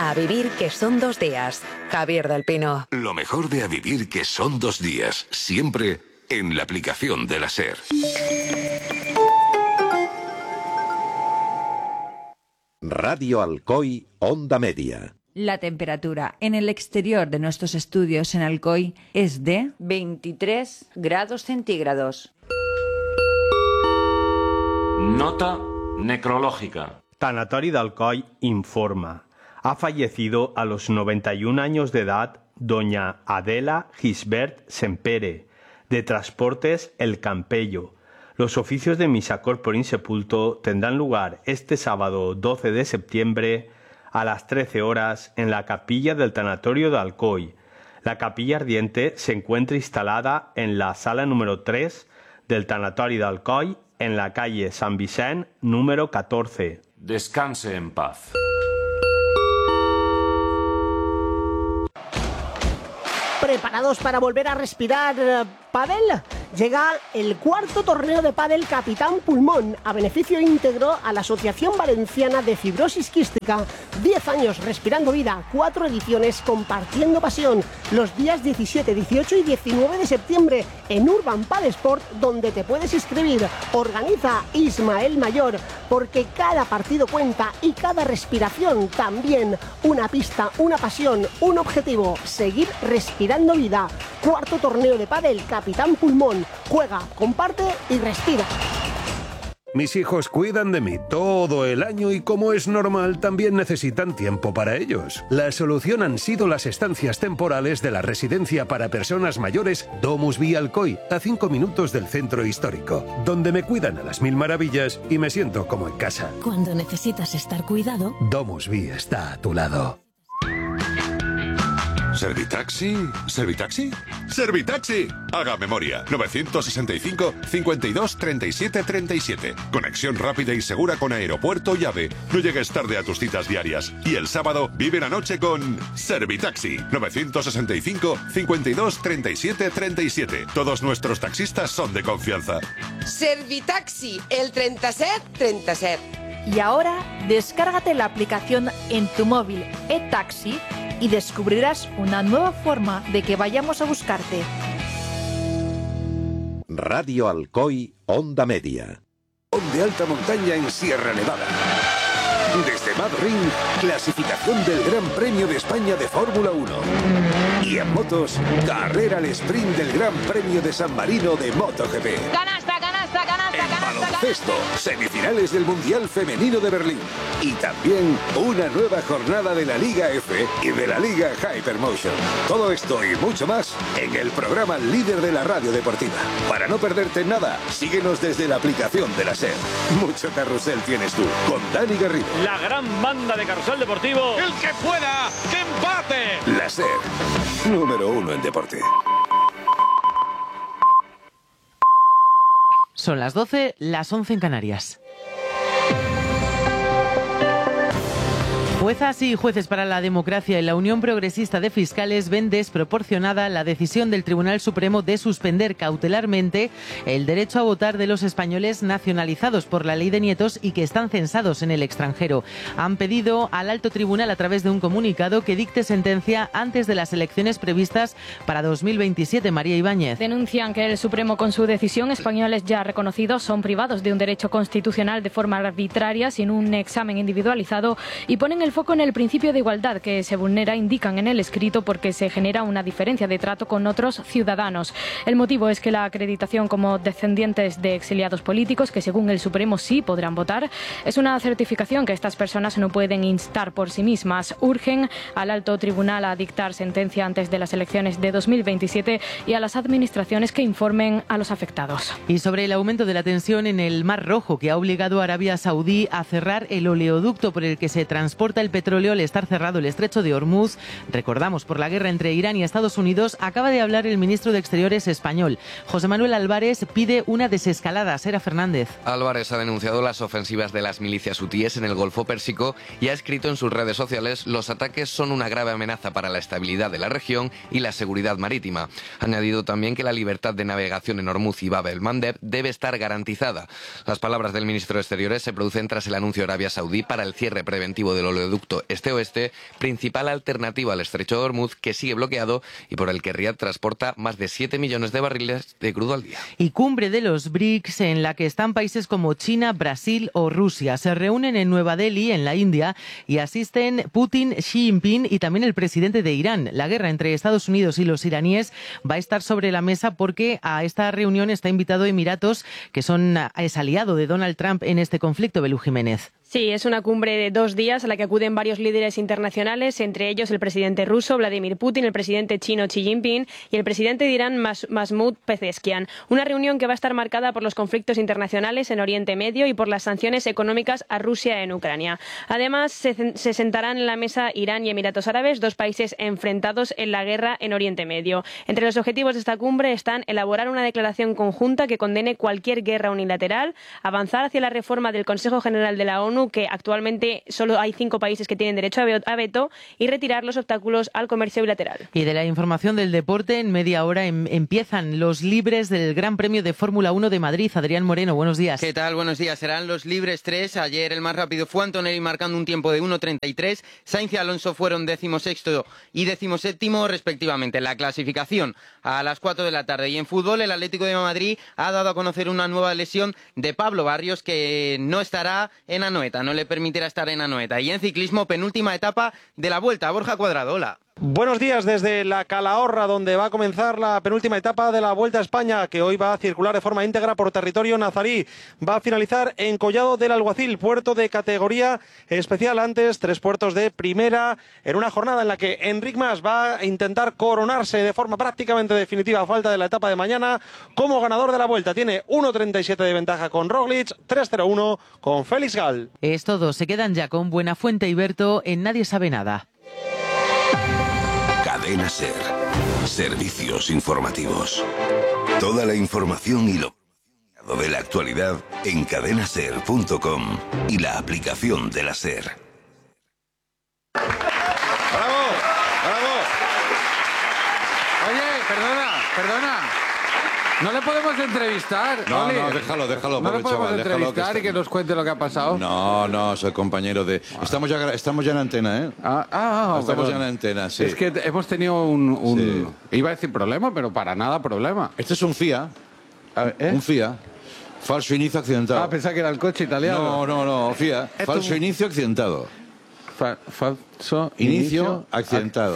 A vivir que son 2 días. Javier del Pino. Lo mejor de A vivir que son 2 días. Siempre en la aplicación de la SER. Radio Alcoy, Onda Media. La temperatura en el exterior de nuestros estudios en Alcoy es de 23 grados centígrados. Nota necrológica. Tanatori d'Alcoi informa. Ha fallecido a los 91 años de edad doña Adela Gisbert Sempere, de Transportes El Campello. Los oficios de misa corpore insepulto tendrán lugar este sábado 12 de septiembre a las 13 horas en la capilla del Tanatorio de Alcoy. La capilla ardiente se encuentra instalada en la sala número 3 del Tanatori d'Alcoy, en la calle San Vicent, número 14. Descanse en paz. ¿Preparados para volver a respirar pádel? Llega el 4º torneo de pádel Capitán Pulmón, a beneficio íntegro a la Asociación Valenciana de Fibrosis Quística. 10 años respirando vida, 4 ediciones compartiendo pasión. Los días 17, 18 y 19 de septiembre en Urban Padel Sport, donde te puedes inscribir. Organiza Ismael Mayor, porque cada partido cuenta y cada respiración también. Una pista, una pasión, un objetivo: seguir respirando vida. 4º torneo de pádel Capitán Pulmón. Juega, comparte y respira. Mis hijos cuidan de mí todo el año y, como es normal, también necesitan tiempo para ellos. La solución han sido las estancias temporales de la residencia para personas mayores Domus Via Alcoy, a 5 minutos del centro histórico, donde me cuidan a las mil maravillas y me siento como en casa. Cuando necesitas estar cuidado, Domus Via está a tu lado. ¿Servitaxi? ¿Servitaxi? ¡Servitaxi! Haga memoria. 965 52 37 37. Conexión rápida y segura con aeropuerto y AVE. No llegues tarde a tus citas diarias. Y el sábado vive la noche con Servitaxi. 965 52 37 37. Todos nuestros taxistas son de confianza. Servitaxi, el 37 37. Y ahora, descárgate la aplicación en tu móvil eTaxi y descubrirás una nueva forma de que vayamos a buscarte. Radio Alcoy, Onda Media. De alta montaña en Sierra Nevada. Desde Madrid, clasificación del Gran Premio de España de Fórmula 1. Y en motos, carrera al sprint del Gran Premio de San Marino de MotoGP. ¡Canasta, canasta, canasta, En canasta! baloncesto, semifinales del Mundial Femenino de Berlín. Y también una nueva jornada de la Liga F y de la Liga Hypermotion. Todo esto y mucho más en el programa líder de la radio deportiva. Para no perderte nada, síguenos desde la aplicación de la SER. Mucho carrusel tienes tú, con Dani Garrido. La gran banda de carrusel deportivo. ¡El que pueda! ¡Que empate! La SER, número 1 en deporte. Son las 12, las 11 en Canarias. Juezas y jueces para la democracia y la Unión Progresista de Fiscales ven desproporcionada la decisión del Tribunal Supremo de suspender cautelarmente el derecho a votar de los españoles nacionalizados por la ley de nietos y que están censados en el extranjero. Han pedido al alto tribunal, a través de un comunicado, que dicte sentencia antes de las elecciones previstas para 2027. María Ibáñez. Denuncian que el Supremo, con su decisión, españoles ya reconocidos son privados de un derecho constitucional de forma arbitraria, sin un examen individualizado, y ponen el foco en el principio de igualdad que se vulnera, indican en el escrito, porque se genera una diferencia de trato con otros ciudadanos. El motivo es que la acreditación como descendientes de exiliados políticos, que según el Supremo sí podrán votar, es una certificación que estas personas no pueden instar por sí mismas. Urgen al alto tribunal a dictar sentencia antes de las elecciones de 2027 y a las administraciones que informen a los afectados. Y sobre el aumento de la tensión en el Mar Rojo, que ha obligado a Arabia Saudí a cerrar el oleoducto por el que se transporta el petróleo al estar cerrado el estrecho de Hormuz, recordamos, por la guerra entre Irán y Estados Unidos, acaba de hablar el ministro de Exteriores español. José Manuel Álvarez pide una desescalada. Sera Fernández. Álvarez ha denunciado las ofensivas de las milicias hutíes en el Golfo Pérsico y ha escrito en sus redes sociales: los ataques son una grave amenaza para la estabilidad de la región y la seguridad marítima. Ha añadido también que la libertad de navegación en Hormuz y Bab el-Mandeb debe estar garantizada. Las palabras del ministro de Exteriores se producen tras el anuncio de Arabia Saudí para el cierre preventivo del oleoducto oleoducto este-oeste, principal alternativa al estrecho de Hormuz, que sigue bloqueado y por el que Riad transporta más de 7 millones de barriles de crudo al día. Y cumbre de los BRICS, en la que están países como China, Brasil o Rusia. Se reúnen en Nueva Delhi, en la India, y asisten Putin, Xi Jinping y también el presidente de Irán. La guerra entre Estados Unidos y los iraníes va a estar sobre la mesa porque a esta reunión está invitado Emiratos, que es aliado de Donald Trump en este conflicto. Belú Jiménez. Sí, es una cumbre de 2 días a la que acuden varios líderes internacionales, entre ellos el presidente ruso Vladimir Putin, el presidente chino Xi Jinping y el presidente de Irán Mahmoud Pezeshkian. Una reunión que va a estar marcada por los conflictos internacionales en Oriente Medio y por las sanciones económicas a Rusia en Ucrania. Además, se sentarán en la mesa Irán y Emiratos Árabes, 2 países enfrentados en la guerra en Oriente Medio. Entre los objetivos de esta cumbre están elaborar una declaración conjunta que condene cualquier guerra unilateral, avanzar hacia la reforma del Consejo General de la ONU, que actualmente solo hay 5 países que tienen derecho a veto, y retirar los obstáculos al comercio bilateral. Y de la información del deporte, en media hora empiezan los libres del Gran Premio de Fórmula 1 de Madrid. Adrián Moreno, buenos días. ¿Qué tal? Buenos días. Serán los libres 3. Ayer el más rápido fue Antonelli, marcando un tiempo de 1.33. Sainz y Alonso fueron 16º y 17º respectivamente. La clasificación a las 4 de la tarde. Y en fútbol, el Atlético de Madrid ha dado a conocer una nueva lesión de Pablo Barrios, que no estará en Anoeta. No le permitirá estar en Anoeta. Y en ciclismo, penúltima etapa de la Vuelta. Borja Cuadrado, hola. Buenos días desde la Calahorra, donde va a comenzar la penúltima etapa de la Vuelta a España, que hoy va a circular de forma íntegra por territorio nazarí. Va a finalizar en Collado del Alguacil, puerto de categoría especial. Antes, 3 puertos de primera, en una jornada en la que Enric Mas va a intentar coronarse de forma prácticamente definitiva a falta de la etapa de mañana como ganador de la Vuelta. Tiene 1.37 de ventaja con Roglic, 3.01 con Félix Gal. Es todo, se quedan ya con Buenafuente y Berto en Nadie Sabe Nada. Cadena SER. Servicios informativos. Toda la información y lo de la actualidad en cadenaser.com y la aplicación de la SER. ¡Bravo! ¡Bravo! Oye, perdona. ¿No le podemos entrevistar? No, Oli. no, déjalo. ¿No le podemos entrevistar y que nos cuente lo que ha pasado? No, soy compañero de... Estamos ya en antena, ¿eh? Estamos ya en antena, sí. Es que hemos tenido Sí. Iba a decir problema, pero para nada problema. Este es un FIA. Un FIA. Falso inicio accidentado. Pensaba que era el coche italiano. No, FIA. Falso inicio accidentado. Falso inicio accidentado.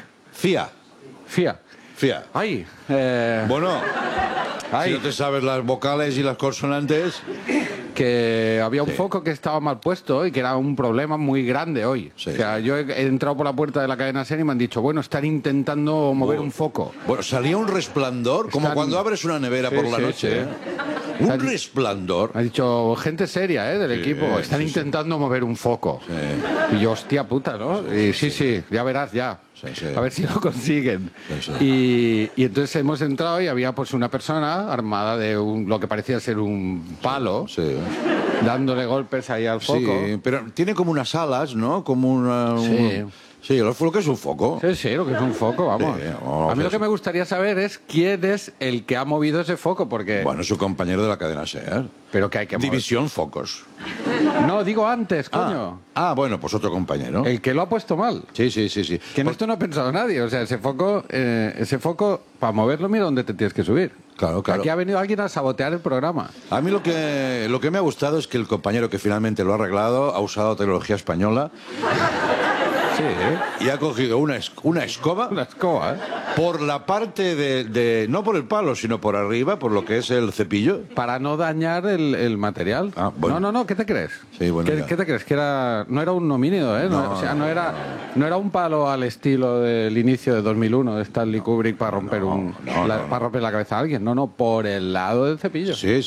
FIA. Ay. Bueno, si no te sabes las vocales y las consonantes... Que había un foco que estaba mal puesto y que era un problema muy grande hoy. Sí. O sea, yo he entrado por la puerta de la cadena SER y me han dicho, bueno, están intentando mover un foco. Bueno, salía un resplandor, como cuando abres una nevera por la noche. Sí. ¿Eh? Un resplandor. Ha dicho gente seria, del equipo. Están intentando mover un foco. Sí. Y yo, hostia puta, ¿no? Y sí, ya verás, ya. A ver si lo consiguen. Y entonces hemos entrado y había pues una persona armada de lo que parecía ser un palo, dándole golpes ahí al foco. Sí, pero tiene como unas alas, ¿no? Como una... Sí, lo que es un foco. Sí, lo que es un foco, vamos. Sí, a mí lo que me gustaría saber es quién es el que ha movido ese foco, porque... Bueno, es su compañero de la cadena SER. Pero que hay que mover. División Focos. No, digo antes, coño. Bueno, pues otro compañero. El que lo ha puesto mal. Sí. Que en esto no ha pensado nadie. O sea, ese foco, para moverlo, mira dónde te tienes que subir. Claro. Aquí ha venido alguien a sabotear el programa. A mí lo que me ha gustado es que el compañero que finalmente lo ha arreglado ha usado tecnología española. Sí, y ha cogido una escoba. Una escoba, por la parte de no por el palo, sino por arriba, por lo que es el cepillo. Para no dañar el material. Bueno. No, ¿qué te crees? Sí, bueno, ¿Qué te crees? Que no era un homínido, ¿eh? No era un palo al estilo del inicio de 2001 de Stanley Kubrick para romper para romper la cabeza a alguien. No, por el lado del cepillo. Sí.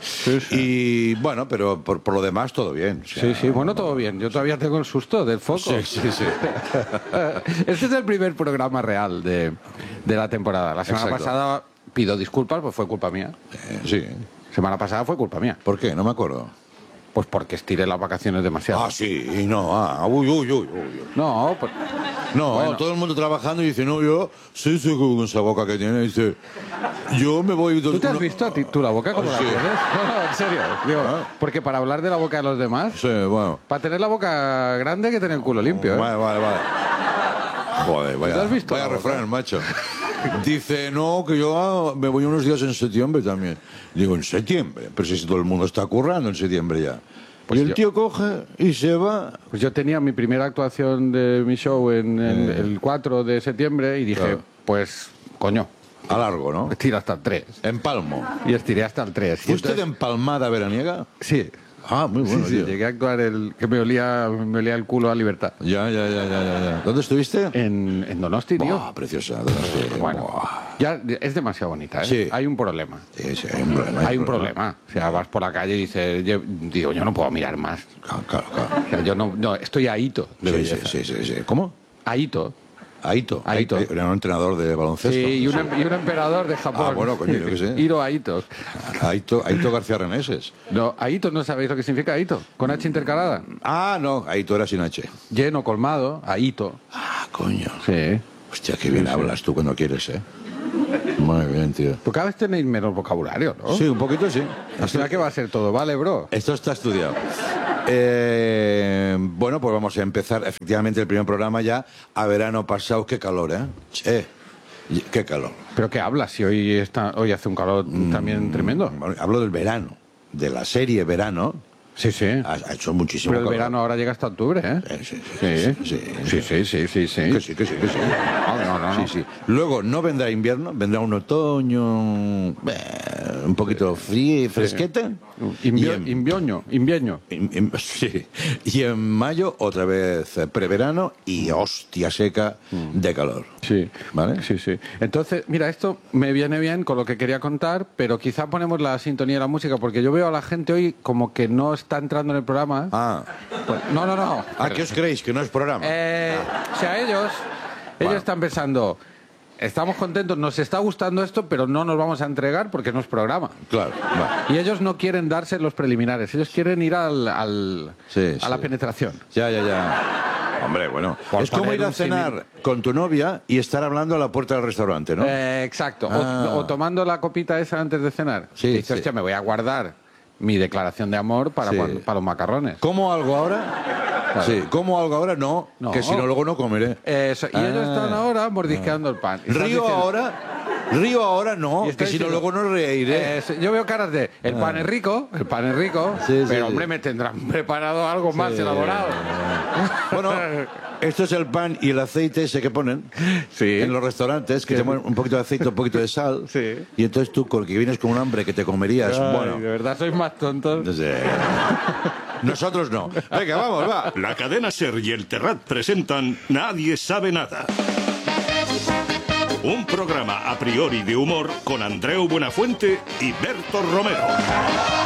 Y bueno, pero por lo demás todo bien. O sea, sí, bueno, todo bien. Yo todavía tengo el susto del foco. Sí. Este es el primer programa real de la temporada. La semana pasada pido disculpas, pues fue culpa mía. Sí. Semana pasada fue culpa mía. ¿Por qué? No me acuerdo. Pues porque estiré las vacaciones demasiado. Ah, sí, no, uy. No, pues... No, Bueno. todo el mundo trabajando y dice, no, yo sí, con esa boca que tiene, dice, yo me voy... ¿Tú te has visto a ti, tú la boca como la Sí. tienes? No, en serio. Digo, porque para hablar de la boca de los demás, Sí, bueno. para tener la boca grande hay que tener el culo limpio, ¿eh? Vale. Joder, ¿Te has visto vaya la boca? refrán, macho. Dice, no, que yo me voy unos días en septiembre también. Digo, ¿en septiembre? Pero si todo el mundo está currando en septiembre ya. Pues y el yo- tío coge y se va. Pues yo tenía mi primera actuación de mi show en el 4 de septiembre y dije, Claro. pues, coño, A largo, ¿no? estira hasta el 3. Empalmo. Y estiré hasta el 3. ¿Fue usted empalmada veraniega? Sí. Ah, muy bueno, Sí, tío. llegué a actuar que me olía el culo a libertad. Ya. ¿Dónde estuviste? En Donosti, tío. Buah, preciosa, Donosti. Bueno, Buah. ya es demasiado bonita, ¿eh? Sí. Hay un problema. Sí, hay un problema. Hay un problema. O sea, vas por la calle y dices, digo, yo no puedo mirar más. Claro. O sea, yo no estoy ahito de belleza. Sí. ¿Cómo? Ahito. Aito. Aito. Era un entrenador de baloncesto. Sí, y un emperador de Japón. Ah, bueno, coño, yo qué sé. Hiro Aito. Aito García Reneses. No, Aito, ¿no sabéis lo que significa Aito? Con H intercalada. Ah, no, Aito era sin H. Lleno, colmado, Aito. Ah, coño. Sí. Hostia, qué bien hablas tú cuando quieres, ¿eh? Muy bien, tío. Pues cada vez tenéis menos vocabulario, ¿no? Sí, un poquito sí. ¿Al final qué va a ser todo? ¿Vale, bro? Esto está estudiado. Bueno, pues vamos a empezar efectivamente el primer programa ya a verano pasado. Qué calor, ¿eh? Qué calor. ¿Pero qué hablas? Si hoy hace un calor también tremendo. Bueno, hablo del verano, de la serie Verano. Sí. Ha hecho muchísimo Pero el calor. verano ahora llega hasta octubre, ¿eh? Sí. Sí. Que sí. No. Sí. Luego no vendrá invierno, vendrá un otoño un poquito frío y fresquete. Invierno. Sí. Y en mayo otra vez preverano y hostia seca de calor. Sí. ¿Vale? Sí. Entonces, mira, esto me viene bien con lo que quería contar, pero quizá ponemos la sintonía de la música, porque yo veo a la gente hoy como que no está entrando en el programa. Ah. Pues, no. ¿A qué os creéis? ¿Que no es programa? O sea, ellos están pensando, estamos contentos, nos está gustando esto, pero no nos vamos a entregar porque no es programa. Claro. Y ellos no quieren darse los preliminares, ellos quieren ir a la penetración. Ya. Hombre, bueno. Por Es como poner ir a un cenar con tu novia y estar hablando a la puerta del restaurante, ¿no? Exacto. Ah. O tomando la copita esa antes de cenar. Sí, Dices, sí. hostia, me voy a guardar mi declaración de amor para los macarrones. ¿Cómo algo ahora? Claro. Sí. ¿Cómo algo ahora? No. Que si no, luego no comeré. Eso. Y ellos están ahora mordisqueando el pan. Y estás diciendo- Río ahora no, Y que estoy si no diciendo, luego no reiré. yo veo caras de, el pan es rico, Sí, pero hombre, me tendrán preparado algo más elaborado. Bueno, esto es el pan y el aceite ese que ponen en los restaurantes, que te ponen un poquito de aceite, un poquito de sal. Y entonces tú, porque vienes con un hambre que te comerías, Ay, bueno. de verdad sois más tontos. Nosotros no. Venga, vamos, va. La cadena SER y el Terrat presentan Nadie sabe nada. Un programa a priori de humor con Andreu Buenafuente y Berto Romero.